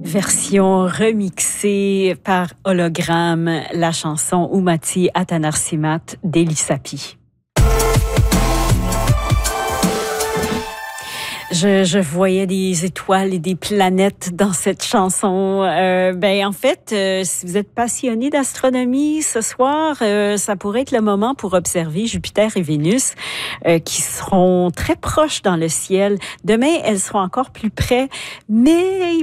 Version remixée par hologramme, la chanson Umati Atanarsimat d'Elisapi. Je voyais des étoiles et des planètes dans cette chanson. En fait, si vous êtes passionné d'astronomie ce soir, ça pourrait être le moment pour observer Jupiter et Vénus qui seront très proches dans le ciel. Demain, elles seront encore plus près, mais